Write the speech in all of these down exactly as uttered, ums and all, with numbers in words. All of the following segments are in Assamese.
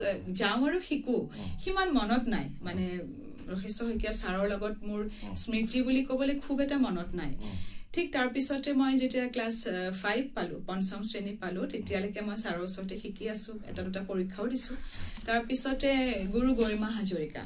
যাওঁ আৰু শিকো সিমান মনত নাই মানে ৰহেশ শইকীয়া ছাৰৰ লগত মোৰ স্মৃতি বুলি ক'বলৈ খুব এটা মনত নাই ঠিক তাৰ পিছতে মই যেতিয়া ক্লাছ ফাইভ পালো পঞ্চম শ্ৰেণী পালো তেতিয়ালৈকে মই ছাৰৰ ওচৰতে শিকি আছো এটা দুটা পৰীক্ষাও দিছো তাৰ পিছতে গুৰু গৰিমা হাজৰিকা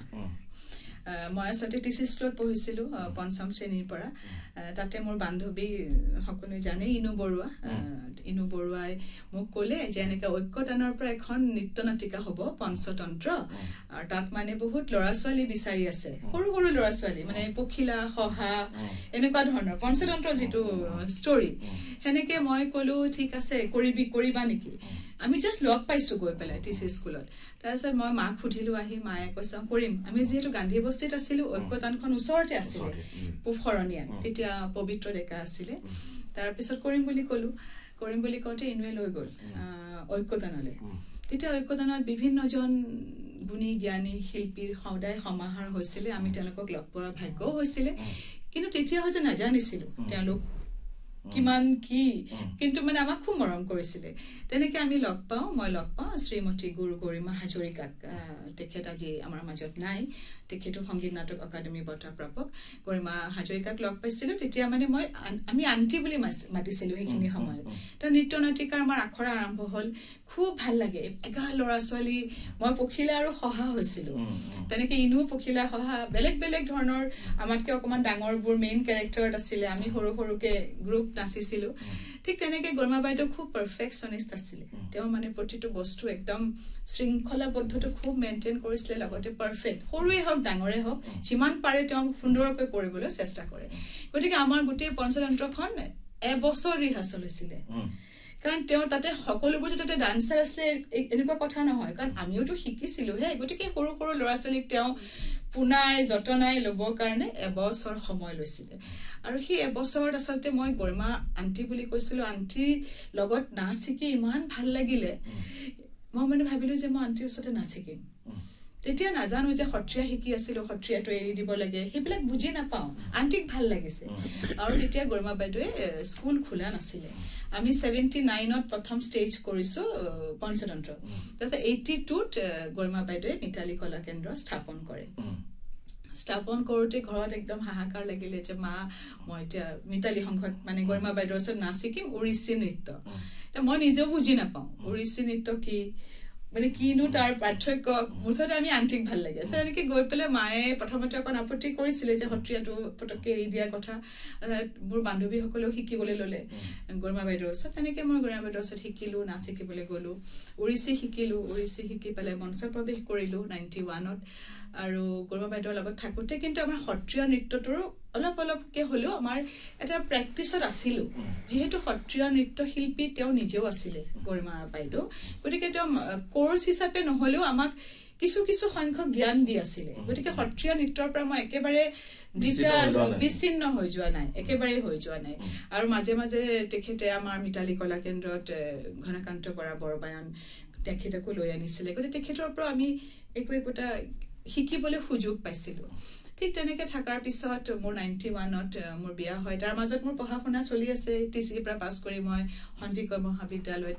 মই আছতে টিসি স্কুলত পঢ়িছিলো পঞ্চম শ্ৰেণীৰ পৰা তাতে মোৰ বান্ধৱী সকলোৱে জানে ইনু বৰুৱা ইনু বৰুৱাই মোক ক'লে যে এনেকা ঐক্যদানৰ পৰা এখন নৃত্য নাটিকা হ'ব পঞ্চতন্ত্ৰ আৰু তাত মানে বহুত ল'ৰা ছোৱালী বিচাৰি আছে সৰু সৰু ল'ৰা ছোৱালী মানে পখিলা হহা এনেকুৱা ধৰণৰ পঞ্চতন্ত্ৰ যেটো ষ্টৰী হেনেকে মই ক'লো ঠিক আছে কৰিবি কৰিবা নেকি আমি জাস্ট লগ পাইছো গৈ পেলাই টিসি স্কুলত তাৰপিছত মই মাক খুধিলো আহি মায়ে কৈছে কৰিম আমি যেহেতু গান্ধী বস্তিত আছিলো ঐক্যদানখন ওচৰতে আছিল পুফৰণিয়া তেতিয়া পবিত্ৰ ডেকা আছিল তাৰ পিছত কৰিম বুলি ক'লো কৰিম বুলি কওঁতে ইনুৱে লৈ গ'ল ঐক্যদানলে তেতিয়া ঐক্যদানত বিভিন্ন জন গুণী জ্ঞানী শিল্পীৰ সদায় সমাহাৰ হৈছিল আমি তেওঁলোকক লগ পোৱাৰ ভাগ্য হৈছিল কিন্তু তেতিয়া হয়তো নাজানিছিলো তেওঁলোক কিমান কি কিন্তু মানে আমাক খুব মৰম কৰিছিল তেনেকে আমি লগ পাওঁ মই লগ পাওঁ শ্ৰীমতী গুৰু গৰিমা হাজৰিকাক তেখেত আজি আমাৰ মাজত নাই তেখেতো সংগীত নাটক একাডেমি বঁটা প্ৰাপক গৰিমা হাজৰিকাক লগ পাইছিলো তেতিয়া মানে মই আমি আন্টি বুলি মাতিছিলো সেইখিনি সময়ত তো নৃত্য নাটিকাৰ আমাৰ আখৰা আৰম্ভ হ'ল খুব ভাল লাগে এগাল ল'ৰা ছোৱালী মই পখিলা আৰু হহা হৈছিলো তেনেকে ইনু পখিলা হহা বেলেগ বেলেগ ধৰণৰ আমাতকে অকমান ডাঙৰবোৰ মেইন ক্যাৰেক্টাৰত আছিল আমি সৰু সৰুকে গ্ৰুপ নাচিছিলো ঠিক তেনেকে গৰিমা বাইদেউ খুব পাৰফেকশনিষ্ট আছিল তেওঁ মানে প্ৰতিটো বস্তু একদম শৃংখলাবদ্ধটো খুব মেইনটেইন কৰিছিল লগতে পাৰফেক্ট সৰুৱে হওক ডাঙৰে হওক যিমান পাৰে তেওঁ সুন্দৰকৈ কৰিবলৈ চেষ্টা কৰে গতিকে আমাৰ গোটেই পঞ্চতন্ত্ৰখন এবছৰ ৰিহাৰ্সল হৈছিল কাৰণ তেওঁ তাতে সকলোবোৰ যে তাতে ডান্সাৰ আছিল এনেকুৱা কথা নহয় কাৰণ আমিওতো শিকিছিলো হে গতিকে সৰু সৰু ল'ৰা ছোৱালীক তেওঁ পুনাই যতনাই ল'বৰ কাৰণে এবছৰ সময় লৈছিল আৰু সেই এবছৰত আচলতে মই গৰিমা আন্টি বুলি কৈছিলো আন্টিৰ লগত নাচ শিকি ইমান ভাল লাগিলে মই মানে ভাবিলো যে মই আন্টিৰ ওচৰতে নাচ শিকিম তেতিয়া নাজানো যে সত্ৰীয়া শিকি আছিল সত্ৰীয়াটো এৰি দিব লাগে সেইবিলাক বুজি নাপাওঁ আন্টিক ভাল লাগিছে আৰু তেতিয়া গৰিমা বাইদেৱে স্কুল খোলা নাছিল আমি সেভেন্টি নাইনত প্ৰথম ষ্টেজ কৰিছো পঞ্চতন্ত্ৰ তাৰপিছত এইটি টুত গৰিমা বাইদেৱে মিতালী কলা কেন্দ্ৰ স্থাপন কৰে স্থাপন কৰোতে ঘৰত একদম হাহাকাৰ লাগিলে যে মা মই এতিয়া মিতালী সংঘত মানে গৰিমা বাইদেউৰ ওচৰত নাচ শিকিম ওড়িশী নৃত্য এটা মই নিজেও বুজি নাপাওঁ ওড়িশী নৃত্য কি মানে কিনো তাৰ পাৰ্থক্য মুঠতে আমি আন্টিক ভাল লাগে এনেকে গৈ পেলাই মায়ে প্ৰথমতে অকণ আপত্তি কৰিছিলে যে সত্ৰীয়াটো পটককে এৰি দিয়াৰ কথা মোৰ বান্ধৱীসকলেও শিকিবলৈ ল'লে গৰিমা বাইদেউৰ ওচৰত তেনেকে মই গৰিমা বাইদেউৰ ওচৰত শিকিলো নাচ শিকিবলৈ গ'লো ওড়িশী শিকিলো ওড়িশী শিকি পেলাই মঞ্চ প্ৰৱেশ কৰিলো নাইণ্টি ওৱানত আৰু গৰিমা বাইদেউৰ লগত থাকোতে কিন্তু আমাৰ সত্ৰীয়া নৃত্যটোৰ অলপ অলপকে হলেও আমাৰ এটা প্ৰেক্টিছত আছিল যেহেতু সত্ৰীয়া নৃত্য শিল্পী তেওঁ নিজেও আছিল গৰিমা বাইদেউ গতিকে তেওঁ কোৰ্স হিচাপে নহলেও আমাক কিছু কিছু সংখ্যক জ্ঞান দি আছিল গতিকে সত্ৰীয়া নৃত্যৰ পৰা মই একেবাৰে বিচ্ছিন্ন হৈ যোৱা নাই একেবাৰে হৈ যোৱা নাই আৰু মাজে মাজে তেখেতে আমাৰ মিতালী কলা কেন্দ্ৰত ঘনকান্ত বৰা বৰবায়ন তেখেতকো লৈ আনিছিলে গতিকে তেখেতৰ পৰা আমি একো একোটা শিকিবলৈ সুযোগ পাইছিলো ঠিক তেনেকে থাকাৰ পিছত মোৰ নাইণ্টি ওৱানত মোৰ বিয়া হয় তাৰ মাজত মোৰ পঢ়া শুনা চলি আছে টিসি পৰা পাছ কৰি মই সন্দিকৈ মহাবিদ্যালয়ত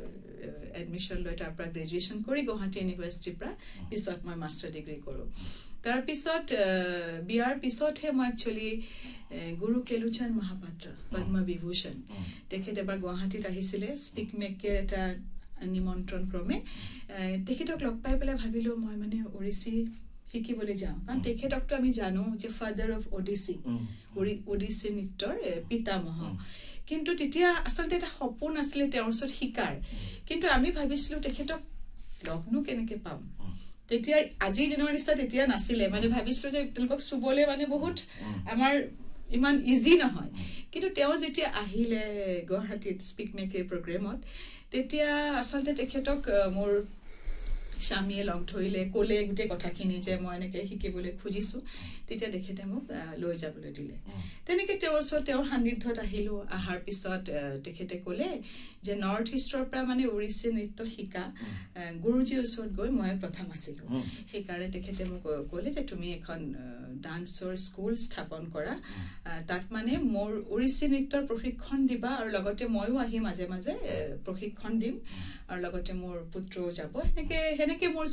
এডমিশন লৈ তাৰ পৰা গ্ৰেজুৱেচন কৰি গুৱাহাটী ইউনিভাৰ্চিটিৰ পৰা পিছত মই মাষ্টাৰ ডিগ্ৰী কৰো তাৰ পিছত বিয়াৰ পিছতহে মই একচুয়ালি গুৰু কেলুচৰণ মহাপাত্ৰ পদ্ম বিভূষণ তেখেত এবাৰ গুৱাহাটীত আহিছিলে স্পিক মেকৰ এটা নিমন্ত্ৰণ ক্ৰমে তেখেতক লগ পাই পেলাই ভাবিলো মই মানে ওড়িশী শিকিবলৈ যাওঁ কাৰণ তেখেতকতো আমি জানো যে ফাদাৰ অফ ওডিসি ওডিসি নৃত্যৰ পিতামহ কিন্তু তেতিয়া আচলতে এটা সপোন আছিল তেওঁৰ ওচৰত শিকাৰ কিন্তু আমি ভাবিছিলো তেখেতক লগনো কেনেকে পাম তেতিয়া আজি দিনৰ নিচিনা তেতিয়া নাছিলে মানে ভাবিছিলো যে তেওঁলোকক চুবলে মানে বহুত আমাৰ ইমান ইজি নহয় কিন্তু তেওঁ যেতিয়া আহিলে গুৱাহাটীত স্পিক মেকৰ প্ৰগ্ৰামত তেতিয়া আচলতে তেখেতক মোৰ স্বামীয়ে লগ ধৰিলে ক'লে গোটেই কথাখিনি যে মই এনেকে শিকিবলৈ খুজিছো তেতিয়া তেখেতে মোক লৈ যাবলৈ দিলে তেনেকে তেওঁৰ ওচৰত তেওঁৰ সান্নিধ্যত আহিলো আহাৰ পিছত তেখেতে ক'লে যে নৰ্থ ইষ্টৰ পৰা মানে ওড়িশী নৃত্য শিকা গুৰুজীৰ ওচৰত গৈ মই প্ৰথম আছিলো সেইকাৰণে তেখেতে মোক ক'লে যে তুমি এখন ডান্সৰ স্কুল স্থাপন কৰা তাত মানে মোৰ ওড়িশী নৃত্যৰ প্ৰশিক্ষণ দিবা আৰু লগতে ময়ো আহি মাজে মাজে প্ৰশিক্ষণ দিম আৰু লগতে মোৰ পুত্ৰ যাব এনেকে হেনেকে মোৰ